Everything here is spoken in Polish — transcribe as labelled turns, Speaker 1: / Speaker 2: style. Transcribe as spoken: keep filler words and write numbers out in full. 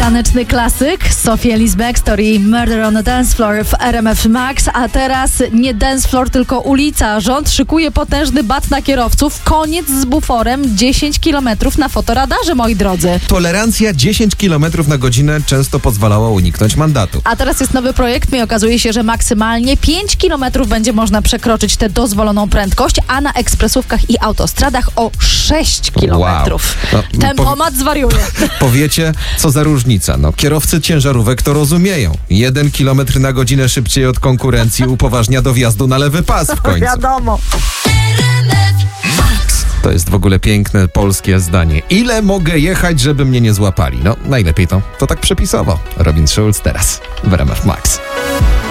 Speaker 1: Taneczny klasyk, Sophie Ellis Bextor, Murder on the Dance Floor w R M F Max, a teraz nie dance floor, tylko ulica. Rząd szykuje potężny bat na kierowców. Koniec z buforem dziesięć kilometrów na fotoradarze, moi drodzy.
Speaker 2: Tolerancja dziesięć kilometrów na godzinę często pozwalała uniknąć mandatu.
Speaker 1: A teraz jest nowy projekt i okazuje się, że maksymalnie pięć kilometrów będzie można przekroczyć tę dozwoloną prędkość, a na ekspresówkach i autostradach o sześć kilometrów.
Speaker 2: Wow. No,
Speaker 1: Tempomat
Speaker 2: po,
Speaker 1: zwariuje.
Speaker 2: Powiecie, co za różnica. No, kierowcy ciężarówek to rozumieją. Jeden kilometr na godzinę szybciej od konkurencji upoważnia do wjazdu na lewy pas w końcu.
Speaker 1: Wiadomo.
Speaker 2: To jest w ogóle piękne polskie zdanie. Ile mogę jechać, żeby mnie nie złapali? No, najlepiej to, to tak przepisowo. Robin Schulz teraz w R M F Max.